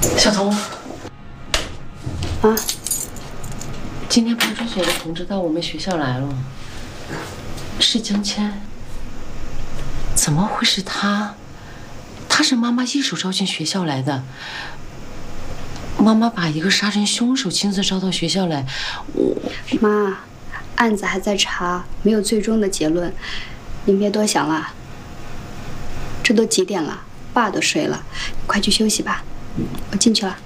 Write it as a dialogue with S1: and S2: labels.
S1: 小童，
S2: 啊，
S1: 今天派出所的同志到我们学校来了，是江谦。怎么会是他？他是妈妈一手招进学校来的。妈妈把一个杀人凶手亲自招到学校来，
S2: 妈，案子还在查，没有最终的结论，您别多想了。这都几点了，爸都睡了，你快去休息吧。我进去了。